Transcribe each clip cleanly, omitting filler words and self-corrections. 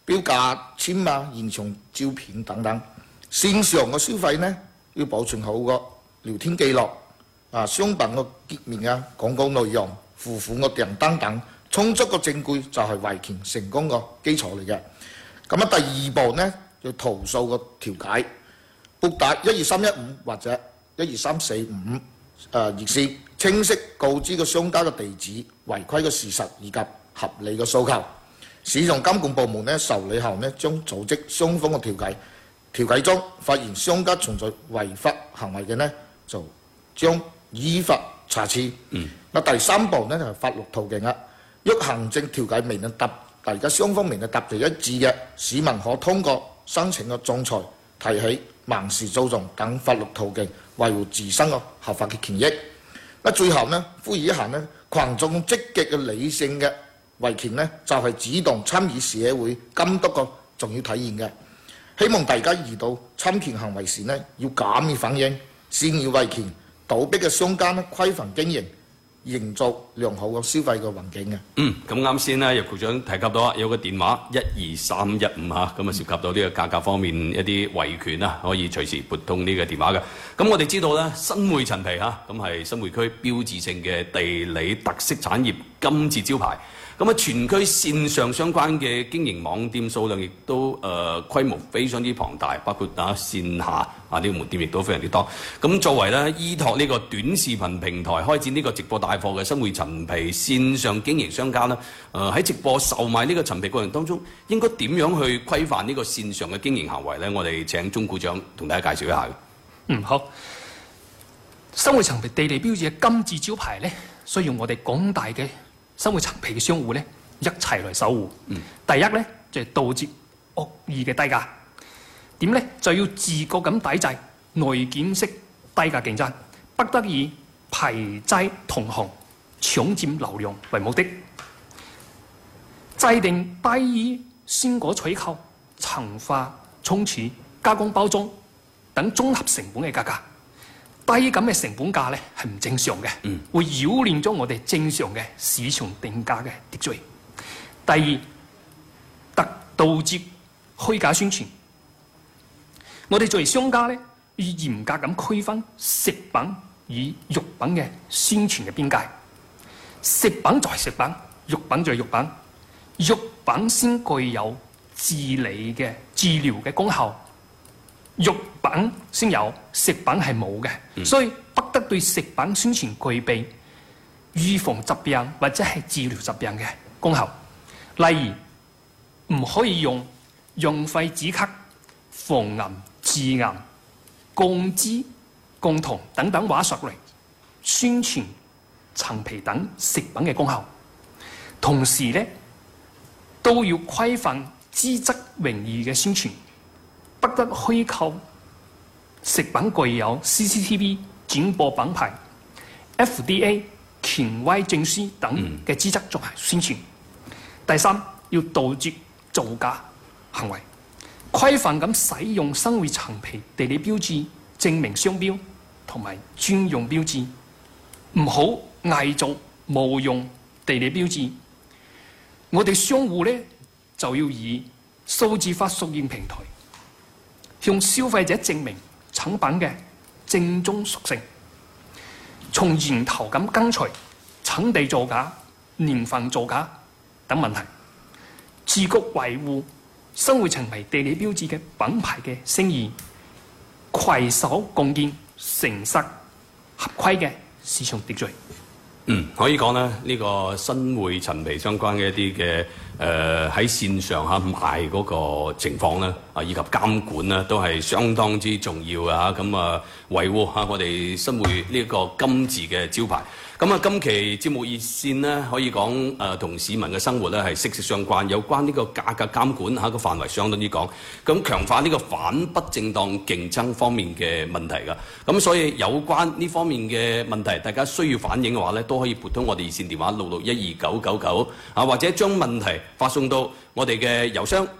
標價籤啊、現場照片等等。線上嘅消費呢，要保存好個聊天記錄、商品嘅頁面啊、廣告內容、付款嘅訂單等，充足嘅證據就係維權成功嘅基礎嚟嘅。咁啊，第二步呢，要投訴嘅調解，撥打12315或者12345熱線，清晰告知個商家嘅地址、違規嘅事實以及合理嘅訴求。市場監管部門呢，受理後呢，將組織雙方嘅調解。調解中發現商家存在違法行為嘅呢，就將依法查處。第三步呢，就係法律途徑啦。若行政調解未能大家雙方未能達成一致嘅，市民可通過申請嘅仲裁、提起民事訴訟等法律途徑維護自身嘅合法嘅權益。最後呢，呼籲一下呢，群眾積極嘅理性嘅維權呢，就係主動參與社會監督嘅重要體現嘅。希望大家遇到侵權行為時呢，要敢於反應，善於維權，倒逼嘅商家呢，規範經營，營造良好嘅消費嘅環境嘅。 咁啱先咧，葉局長提及到有個電話12315嚇，咁啊涉及到呢個價格方面一啲維權啊，可以隨時撥通呢個電話嘅。咁我哋知道咧，新會陳皮嚇，咁係新會區標誌性嘅地理特色產業金字招牌。咁啊，全區線上相關嘅經營網店數量亦都規模非常之龐大，包括線下呢個門店亦都非常之多。咁作為咧依託呢個短視頻平台開展呢個直播帶貨嘅新會陳皮線上經營商家咧，喺直播售賣呢個陳皮過程當中，應該點樣去規範呢個線上嘅經營行為咧？我哋請鐘股長同大家介紹一下嘅。 好。新會陳皮地理標誌嘅金字招牌咧，需要我哋廣大嘅新會陳皮嘅商戶咧，一齊嚟守護。第一咧就係杜絕惡意嘅低價。點咧就要自覺咁抵制內檢式低價競爭，不得以排擠同行、搶佔流量為目的。制定低於鮮果採購、陳化、沖儲、加工包裝等綜合成本嘅價格。低咁嘅成本價咧係唔正常嘅，會擾亂咗我哋正常嘅市場定價嘅秩序。第二，杜絕虛假宣傳。我哋作為商家咧，要嚴格咁區分食品與肉品嘅宣傳嘅邊界。食品就係食品，肉品就係肉品。肉品先具有治理嘅治療嘅功效。肉品先有，食品係冇嘅，所以不得對食品宣傳具備預防疾病或者係治療疾病嘅功效。例如，唔可以用潤肺止咳、防癌治癌、降脂降糖等等話術嚟宣傳陳皮等食品嘅功效。同時咧，都要規範資質榮譽嘅宣傳。不得虛構食品具有 CCTV 轉播品牌、FDA 權威證書等嘅資質作為宣傳。第三，要杜絕造假行為，規範咁使用新會陳皮地理標誌證明商標同埋專用標誌，唔好偽造冒用地理標誌。我哋商戶咧就要以數字化溯源平台，向消費者證明產品嘅正宗屬性，從源頭咁根除產地造假、年份造假等問題，自覺維護新會陳皮地理標誌嘅品牌嘅聲譽，攜手共建誠實合規嘅市場秩序。 可以講咧，呢個新會陳皮相關嘅一啲嘅喺線上賣嗰個情況咧，以及監管咧，都係相當之重要嘅咁維護我哋新會呢個金字嘅招牌。咁今期節目熱線咧，可以講同市民嘅生活咧係息息相關，有關呢個價格監管個範圍相當之廣，咁強化呢個反不正當競爭方面嘅問題㗎。咁所以有關呢方面嘅問題，大家需要反映嘅話咧，都可以撥通我哋熱線電話66129999或者將問題發送到我哋嘅郵箱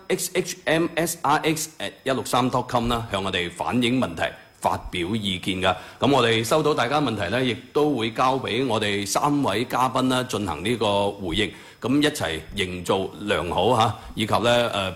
xhmsrx@163.com 啦，向我哋反映問題，發表意見㗎。咁我哋收到大家問題咧，亦都會交俾我哋3位嘉賓啦，進行呢個回應。咁一齊營造良好以及咧